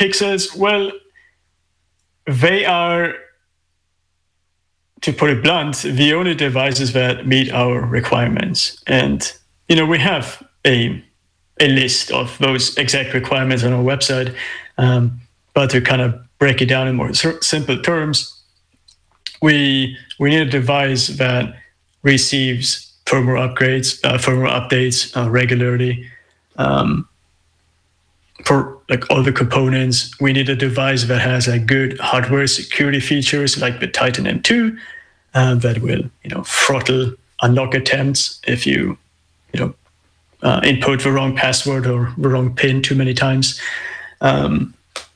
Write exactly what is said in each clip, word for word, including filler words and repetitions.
Pixels, well, they are, to put it blunt, the only devices that meet our requirements. And, you know, we have a a list of those exact requirements on our website. Um, but to kind of break it down in more simple terms, we we need a device that receives firmware upgrades, uh, firmware updates uh, regularly. Um, for like all the components, we need a device that has like good hardware security features, like the Titan M two, uh, that will, you know, throttle unlock attempts if you, you know, uh, input the wrong password or the wrong PIN too many times. Um,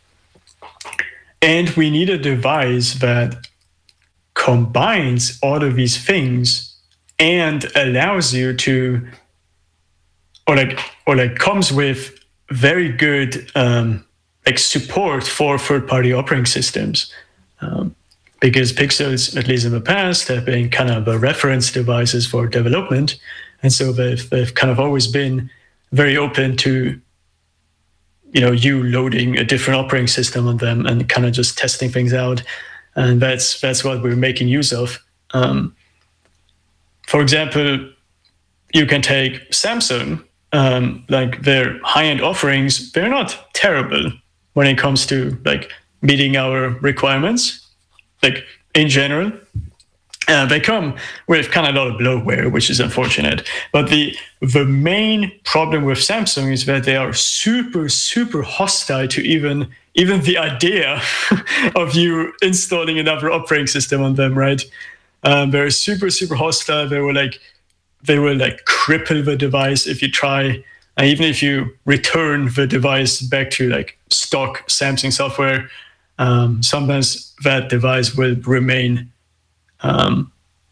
and we need a device that combines all of these things and allows you to, or like, or like comes with very good um, like support for third-party operating systems, um, because Pixels, at least in the past, have been kind of the reference devices for development, and so they've they've kind of always been very open to, you know, you loading a different operating system on them and kind of just testing things out, and that's that's what we're making use of. Um, for example, you can take Samsung. Um, like their high-end offerings, they're not terrible when it comes to like meeting our requirements. Like in general, uh, they come with kind of a lot of bloatware, which is unfortunate. But the the main problem with Samsung is that they are super super hostile to even even the idea of you installing another operating system on them. Right? Um, they're super super hostile. They were like. They will like cripple the device if you try, and even if you return the device back to like stock Samsung software, um, sometimes that device will remain. Um,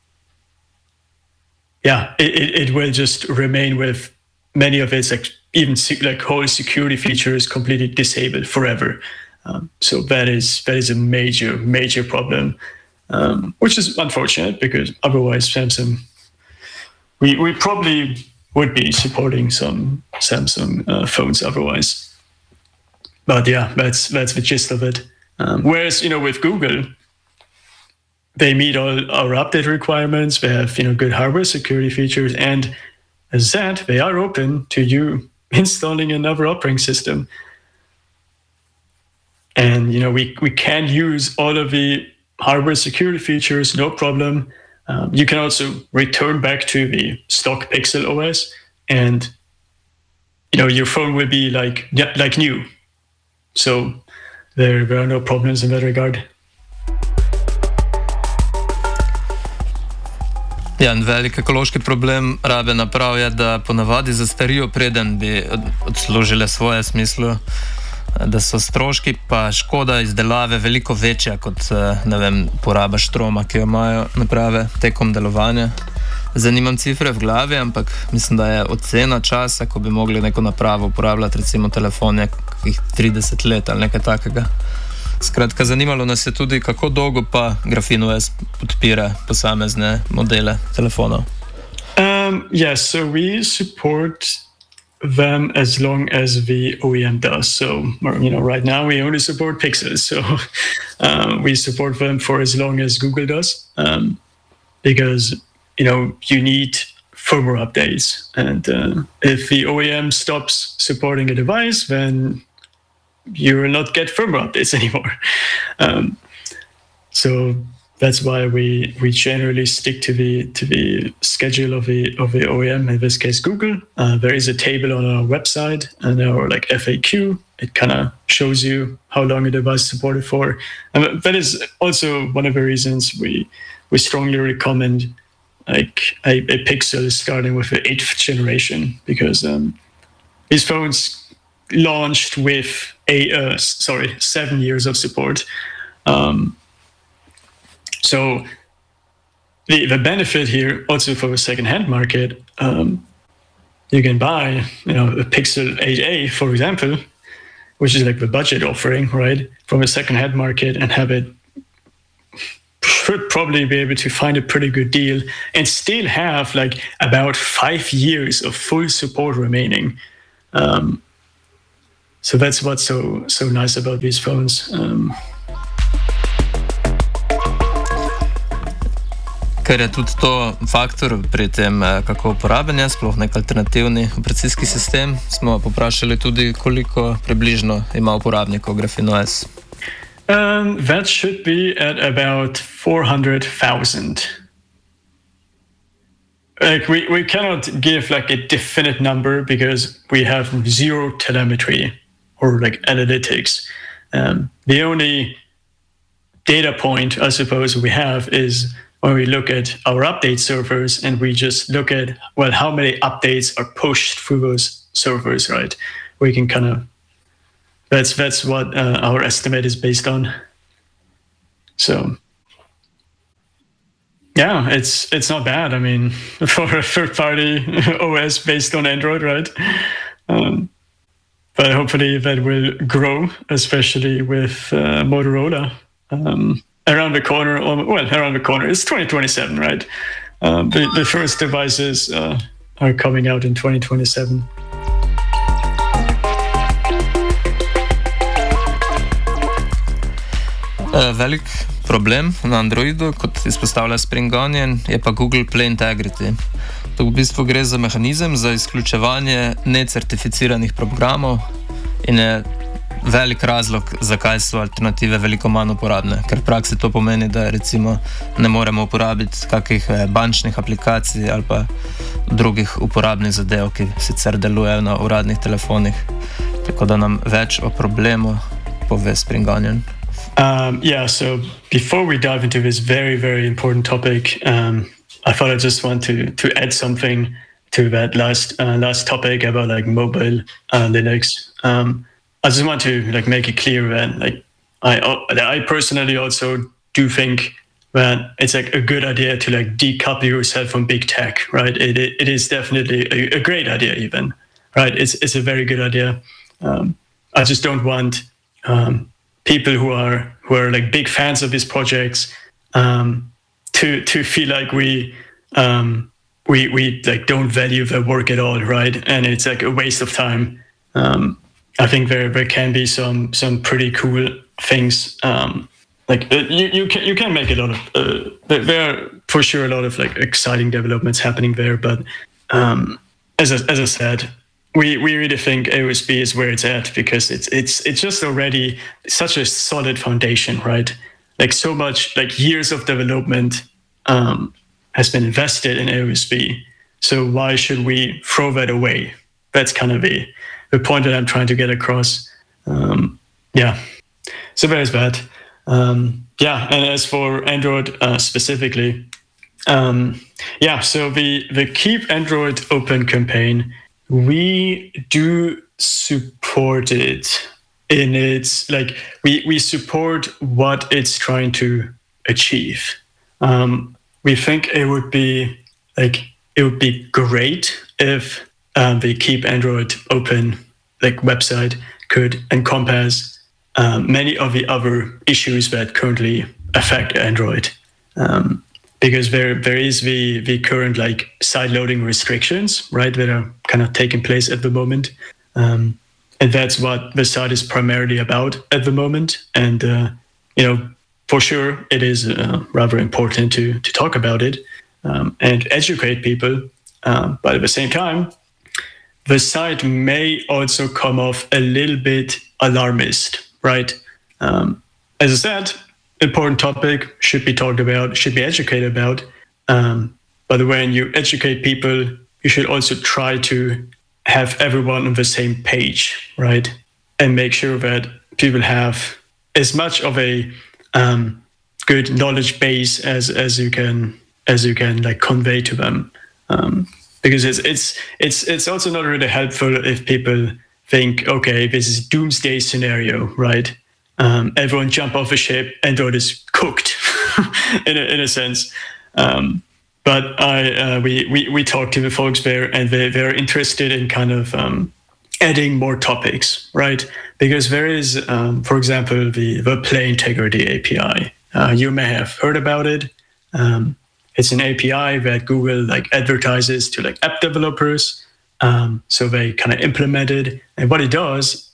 yeah, it, it, it will just remain with many of its like even like whole security features completely disabled forever. Um, so that is that is a major major problem, um, which is unfortunate because otherwise Samsung. We we probably would be supporting some Samsung uh, phones otherwise, but yeah, that's that's the gist of it. Um, whereas you know with Google, they meet all our update requirements. They have you know good hardware security features, and as I said, they are open to you installing another operating system. And you know we we can use all of the hardware security features, no problem. Um, you can also return back to the stock Pixel O S, and you know your phone will be like like new. So there, there are no problems in that regard. Ja, en velik ekološki problem rabe naprav je, da ponavadi zastarijo, preden bi odslužile svoje smislu, da so stroški pa škoda izdelave veliko večja kot, ne vem, poraba štroma, ki jo imajo naprave tekom delovanja. Zanimam cifre v glavi, ampak mislim, da je ocena časa, ko bi mogli neko napravo uporabljati, recimo telefon, nekih trideset let ali nekaj takega. Skratka, zanimalo nas je tudi, kako dolgo pa Graphene O S podpira posamezne modele telefonov. Um, yes, so we support them as long as the O E M does. So, you know, right now we only support Pixels. So um, we support them for as long as Google does, um, because, you know, you need firmware updates. And uh, if the O E M stops supporting a device, then you will not get firmware updates anymore. Um, so that's why we we generally stick to the to the schedule of the of the O E M, in this case Google. Uh, there is a table on our website and our like F A Q. It kind of shows you how long a device is supported for, and that is also one of the reasons we we strongly recommend like a, a Pixel starting with the eighth generation, because um, these phones launched with a uh, sorry seven years of support. Um, So the, the benefit here also for the second-hand market, um, you can buy, you know, a Pixel eight A, for example, which is like the budget offering, right, from a second-hand market, and have it should probably be able to find a pretty good deal and still have like about five years of full support remaining. Um, so that's what's so so nice about these phones. Um, Ker je tudi to faktor pri tem, kako uporaben je sploh nek alternativni operacijski sistem, smo poprašali tudi, koliko približno ima uporabnikov Graphene O S. Um, that should be at about four hundred thousand. Like we, we cannot give like a definite number because we have zero telemetry or like analytics. Um, the only data point I suppose we have is when we look at our update servers and we just look at, well, how many updates are pushed through those servers, right? We can kind of, that's that's what uh, our estimate is based on. So, yeah, it's it's not bad. I mean, for a third-party O S based on Android, right? Um, but hopefully that will grow, especially with uh, Motorola. Um, around the corner, or, well, around the corner, it's twenty twenty-seven, right? Um, the, the first devices uh, are coming out in twenty twenty-seven. Velik problem na Androidu, kot izpostavlja Spring Onion, je pa Google Play Integrity. To v bistvu gre za mehanizem za izključevanje necertificiranih programov in je velik razlog, zakaj so alternative veliko manj uporabne. Ker v praksi to pomeni, da recimo ne moremo uporabiti kakih bančnih aplikacij ali pa drugih uporabnih zadev, ki sicer delujejo na uradnih telefonih. Tako da nam več o problemu pove Spring Onion. Um, yeah, so before we dive into this very, very important topic, um, I thought I just want to to add something to that last uh, last topic about like mobile uh, Linux. Um, I just want to like make it clear that like I I personally also do think that it's like a good idea to like decouple yourself from big tech, right? It it, it is definitely a, a great idea, even, right? It's it's a very good idea. Um, I just don't want um, people who are who are like big fans of these projects um, to to feel like we um, we we like don't value their work at all, right? And it's like a waste of time. Um, I think there there can be some some pretty cool things. Um, like uh, you you can you can make a lot of uh, there, there are for sure a lot of like exciting developments happening there. But um, as I, as I said, we we really think A O S B is where it's at because it's it's it's just already such a solid foundation, right? Like so much like years of development um, has been invested in A O S B. So why should we throw that away? That's kind of a the point that I'm trying to get across. Um, yeah, so there's that. Um, yeah, and as for Android uh, specifically, um, yeah, so the, the Keep Android Open campaign, we do support it in its, like, we, we support what it's trying to achieve. Um, we think it would be, like, it would be great if Um, the Keep Android Open like website could encompass um, many of the other issues that currently affect Android, um, because there there is the the current like side loading restrictions, right, that are kind of taking place at the moment, um, and that's what the site is primarily about at the moment. And uh, you know, for sure, it is uh, rather important to to talk about it um, and educate people, um, but at the same time, the site may also come off a little bit alarmist, right? Um, as I said, important topic, should be talked about, should be educated about. Um, but when you educate people, you should also try to have everyone on the same page, right? And make sure that people have as much of a um, good knowledge base as as you can as you can like convey to them. Um, Because it's it's it's it's also not really helpful if people think, okay, this is doomsday scenario, right? Um, everyone jump off a ship, Android is cooked, in a, in a sense. Um, but I uh, we we we talked to the folks there, and they they're interested in kind of um, adding more topics, right? Because there is, um, for example, the the Play Integrity A P I. Uh, you may have heard about it. Um, It's an A P I that Google like advertises to like app developers. Um, so they kind of implement it. And what it does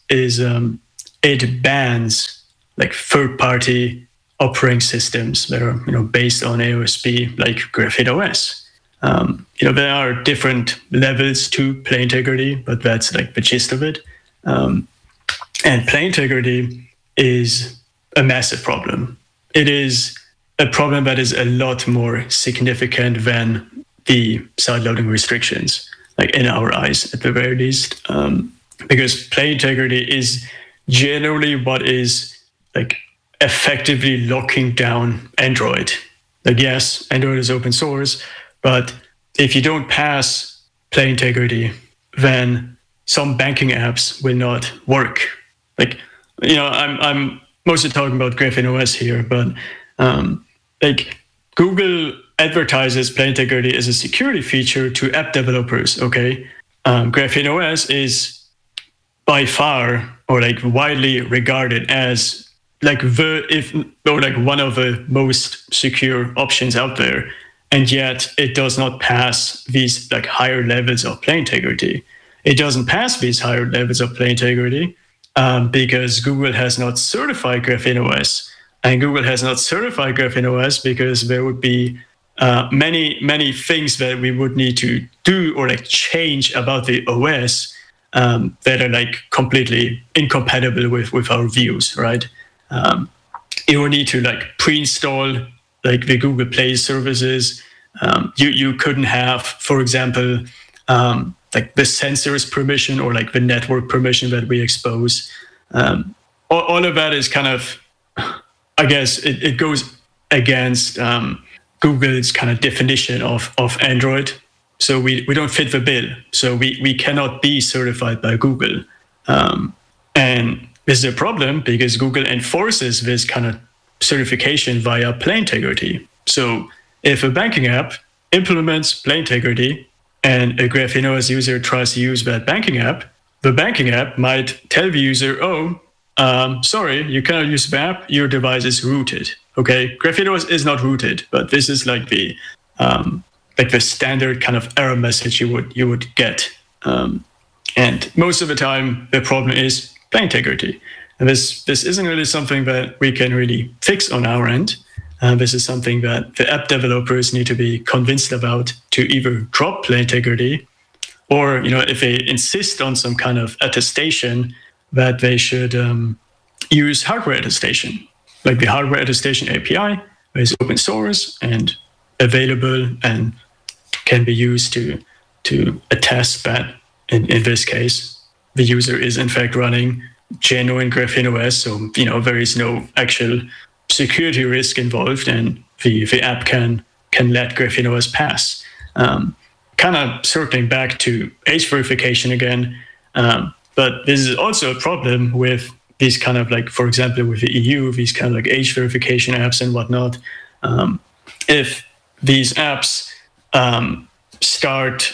is um, it bans like third-party operating systems that are you know based on A O S P, like Graphene O S. Um, you know there are different levels to play integrity, but that's like the gist of it. Um, and play integrity is a massive problem. It is a problem that is a lot more significant than the sideloading restrictions, like in our eyes at the very least, um, because play integrity is generally what is like effectively locking down Android. Like yes, Android is open source, but if you don't pass play integrity, then some banking apps will not work. Like, you know, I'm I'm mostly talking about Graphene O S here, but um, like Google advertises play integrity as a security feature to app developers. Okay, um, Graphene O S is by far or like widely regarded as like the if or like one of the most secure options out there, and yet it does not pass these like higher levels of play integrity. It doesn't pass these higher levels of play integrity um, because Google has not certified Graphene O S, and Google has not certified Graphene O S because there would be uh, many many things that we would need to do or like change about the O S um, that are like completely incompatible with with our views, right? Um, you will need to like pre-install like the Google Play services. Um, you you couldn't have, for example, um, like the sensors permission or like the network permission that we expose. Um, all, all of that is kind of, I guess, it, it goes against um, Google's kind of definition of of Android. So we, we don't fit the bill. So we we cannot be certified by Google, um, and this is a problem because Google enforces this kind of certification via play integrity. So if a banking app implements play integrity and a Graphene O S user tries to use that banking app, the banking app might tell the user, oh, um, sorry, you cannot use the app, your device is rooted. Okay, Graphene O S is not rooted, but this is like the um, like the standard kind of error message you would you would get. Um, and most of the time, the problem is play integrity. And this this isn't really something that we can really fix on our end. Uh, this is something that the app developers need to be convinced about to either drop play integrity, or you know, if they insist on some kind of attestation, that they should um, use hardware attestation, like the hardware attestation A P I is open source and available and can be used to to attest that in, in this case the user is in fact running genuine Graphene O S, so you know there is no actual security risk involved, and the, the app can can let Graphene O S pass. Um, kind of circling back to age verification again, um, but this is also a problem with these kind of like, for example, with the E U, these kind of like age verification apps and whatnot. Um, if these apps um, start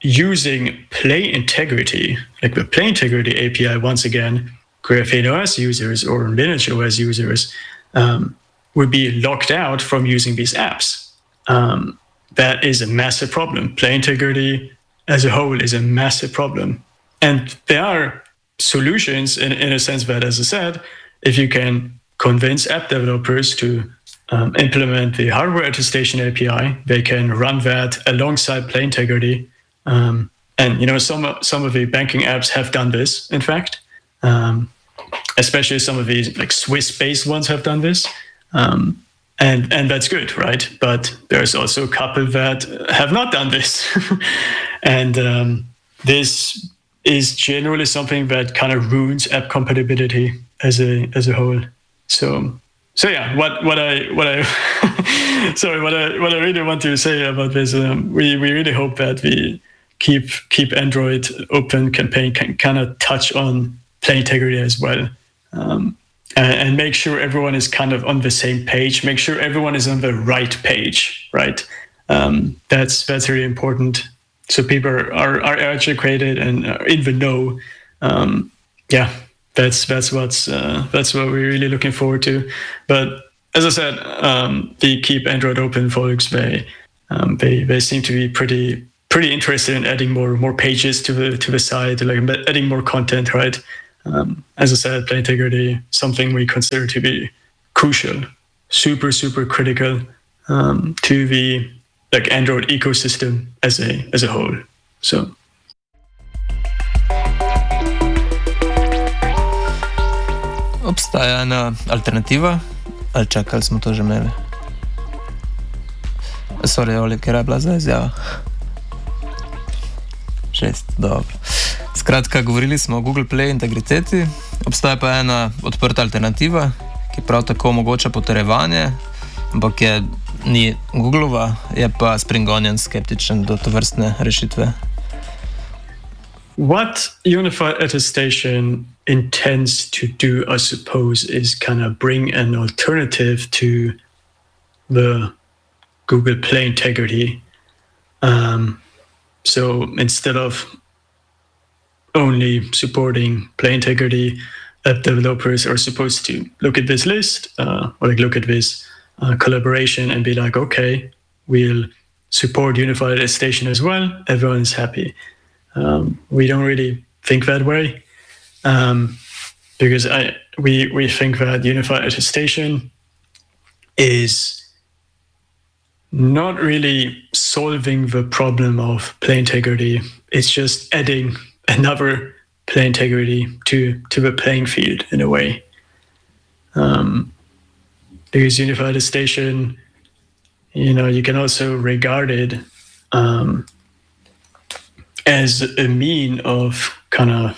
using play integrity, like the play integrity A P I, once again, Graphene O S users or Lineage O S users um, would be locked out from using these apps. Um, that is a massive problem. Play integrity as a whole is a massive problem. And there are solutions in, in a sense that, as I said, if you can convince app developers to um, implement the hardware attestation A P I, they can run that alongside play integrity. Um, and you know, some some of the banking apps have done this, in fact. Um, especially some of these like Swiss-based ones have done this. Um, and and that's good, right? But there's also a couple that have not done this. and um, this is generally something that kind of ruins app compatibility as a as a whole. So so yeah, what what I what I sorry what I what I really want to say about this, um, we we really hope that the keep keep Android open campaign can kind of touch on play integrity as well, um, and, and make sure everyone is kind of on the same page. Make sure everyone is on the right page, right? Um, that's that's really important. So people are, are, are educated and are in the know. Um, yeah, that's that's what's uh, that's what we're really looking forward to. But as I said, um, the Keep Android Open folks, they um, they they seem to be pretty pretty interested in adding more more pages to the to the site, like adding more content, right? Um, as I said, plane integrity, something we consider to be crucial, super, super critical um, to the like Android ecosystem as a as a whole. So. Obstaja ena alternativa, ali čakali smo to že imeli? Sorry, Oli, ker je bila za izjava. Šest, dobro. Skratka, govorili smo o Google Play integriteti, obstaja pa ena odprta alternativa, ki prav tako omogoča potrjevanje, ampak je ni Googleova, je pa Spring Onion skeptičen do tovrstne rešitve. What Unified Attestation intends to do, I suppose, is kind of bring an alternative to the Google Play integrity. Um, so instead of only supporting Play integrity, app developers are supposed to look at this list uh, or like look at this uh, collaboration and be like, okay, we'll support Unified Attestation as well. Everyone is happy. Um, we don't really think that way um, because I, we we think that Unified Attestation is not really solving the problem of Play integrity. It's just adding another Play integrity to, to the playing field in a way. Um, because Unified Attestation, you know, you can also regard it um, as a mean of kind of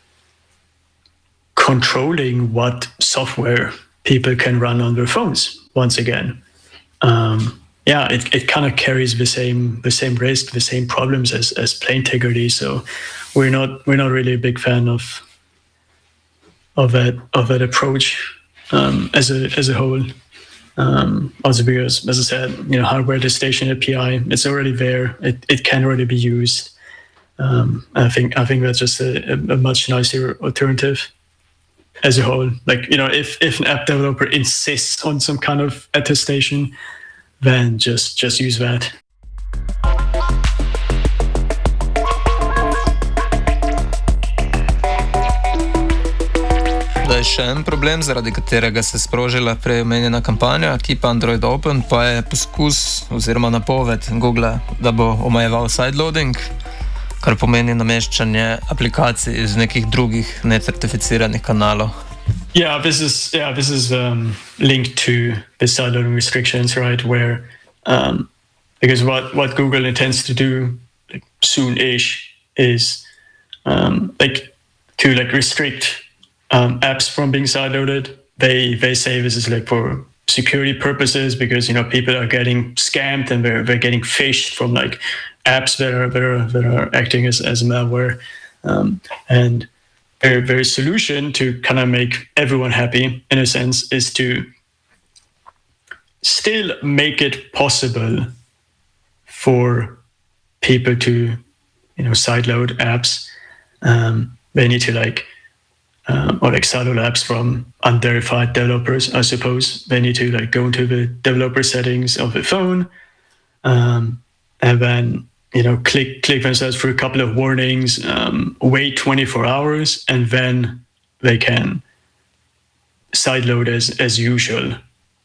controlling what software people can run on their phones. Once again, um, yeah, it, it kind of carries the same the same risk, the same problems as as Play integrity. So we're not we're not really a big fan of of that of that approach um, as a as a whole. Um, also because, as I said, you know, hardware attestation A P I, it's already there. It it can already be used. Um, I think I think that's just a, a much nicer alternative as a whole. Like, you know, if if an app developer insists on some kind of attestation, then just just use that. Da je še en problem, zaradi katerega se je sprožila prej omenjena kampanja Keep Android Open, pa je poskus oziroma napoved Google, da bo omejeval sideloading, kar pomeni nameščanje aplikacij iz nekih drugih necertificiranih kanalov. Yeah, this is yeah, this is um, linked to the sideloading restrictions, right? Where um, because what, what Google intends to do like, soon-ish is um, like to like restrict um, apps from being sideloaded. They they say this is like for security purposes because, you know, people are getting scammed and they're they're getting phished from like apps that are that are that are acting as as malware, um, and their their solution to kind of make everyone happy in a sense is to still make it possible for people to, you know, sideload apps. Um, they need to like um, or like sideload apps from unverified developers, I suppose. They need to like go into the developer settings of the phone, um, and then, you know, click click themselves through a couple of warnings, um, wait twenty-four hours, and then they can sideload as as usual,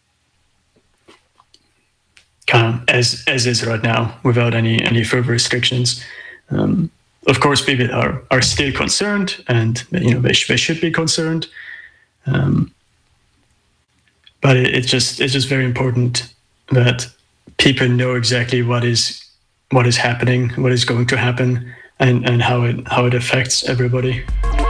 kind of as as is right now, without any any further restrictions. Um, of course, people are are still concerned, and, you know, they, sh- they should be concerned. Um, but it, it's just it's just very important that people know exactly what is. what is happening, what is going to happen, and, and how it how it affects everybody.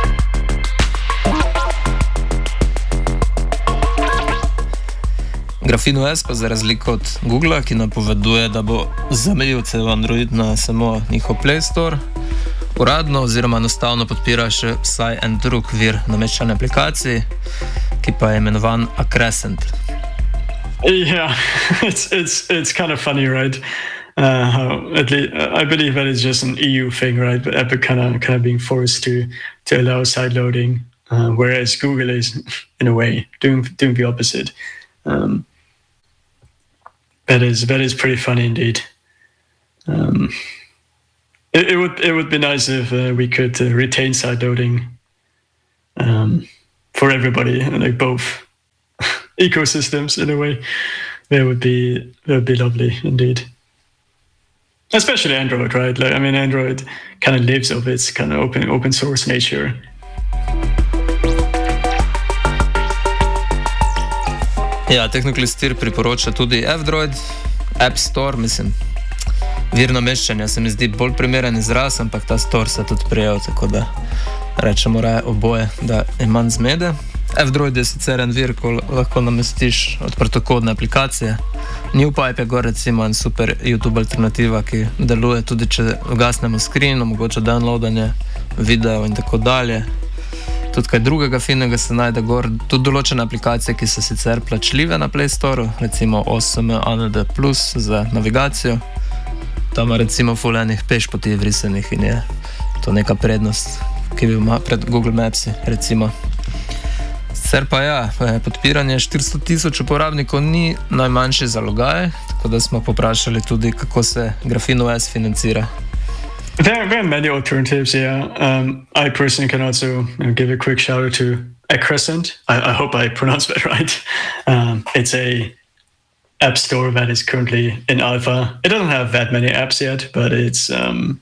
Graphene O S pa za razliko od Googlea, ki napoveduje, da bo zamejil cel Android na samo njihov Play Store, uradno oziroma enostavno podpira še vsaj en drug vir nameščanja aplikacij, ki pa je imenovan Accrescent. Yeah, it's it's it's kind of funny, right? Uh, how at least I believe that is just an E U thing, right? But Apple kind of kind of being forced to to allow sideloading, uh, whereas Google is, in a way, doing doing the opposite. Um, that is that is pretty funny indeed. Um, it, it would it would be nice if uh, we could uh, retain sideloading um, for everybody, like both ecosystems in a way. That would be that would be lovely indeed. Especially Android, right? Like I mean, Android kind of lives of its kind of open open source nature. Ja, Technoklistir priporoča tudi F-Droid, App Store, mislim. Vir nameščanja se mi zdi bolj primeren izraz, ampak ta store se tudi prijel, tako da rečemo raje oboje, da je manj zmede. F-Droid je sicer en vir, ko lahko namestiš odprtokodne aplikacije. NewPipe je gor recimo en super YouTube alternativa, ki deluje tudi, če ugasnemo screen, omogoča downloadanje video in tako dalje. Tudi kaj drugega finega se najde gor, tudi določene aplikacije, ki so sicer plačljive na Play Store, recimo osem A N D plus za navigacijo. Tam ima recimo ful enih pešpoti vrisenih in je to neka prednost, ki bi ima pred Google Mapsi, recimo. Sicer pa ja, podpiranje štiristo tisoč uporabnikov ni najmanjši zalogaj, tako da smo poprašali tudi, kako se GrapheneOS financira. There, there are many alternatives, yeah. Um, I personally can also you know, give a quick shout out to Acrescent. I, I hope I pronounced that right. Um, it's a app store that is currently in alpha. It doesn't have that many apps yet, but it's um,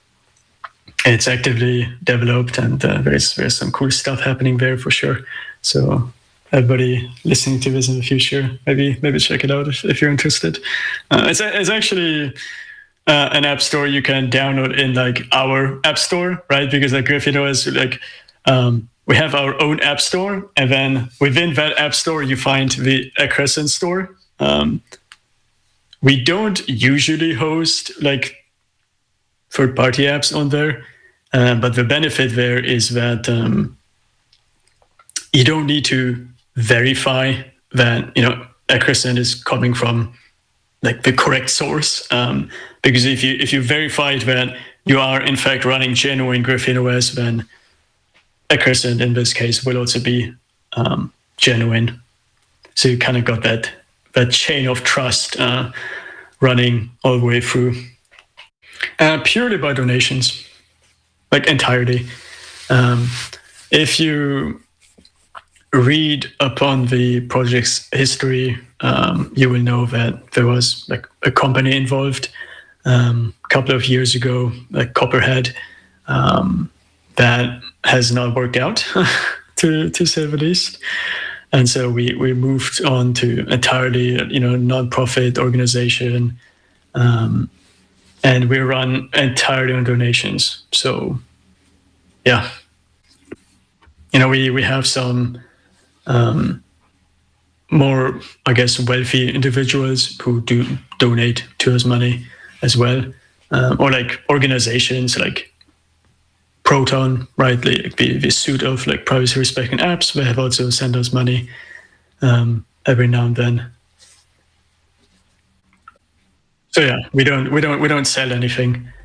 it's actively developed, and uh, there's there's some cool stuff happening there for sure. So everybody listening to this in the future, maybe maybe check it out if, if you're interested. Uh, it's it's actually uh, an app store you can download in like our app store, right? Because like GrapheneOS, like um, we have our own app store, and then within that app store you find the Acrescent store. Um, we don't usually host like third-party apps on there, uh, but the benefit there is that um, you don't need to verify that you know Acrescent is coming from like the correct source, um, because if you if you verify that you are in fact running genuine GrapheneOS, then Acrescent in this case will also be um, genuine. So you kind of got that that chain of trust uh, running all the way through, uh, purely by donations, like entirely. Um, if you read upon the project's history, um, you will know that there was like a company involved um, a couple of years ago, like Copperhead, um, that has not worked out, to to say the least. And so we, we moved on to entirely, you know, non-profit organization, um, and we run entirely on donations. So, yeah, you know, we, we have some um, more, I guess, wealthy individuals who do donate to us money as well, um, or like organizations like Proton, right? Like the, the suite of like privacy respecting apps, they have also sent us money um, every now and then. So yeah, we don't we don't we don't sell anything.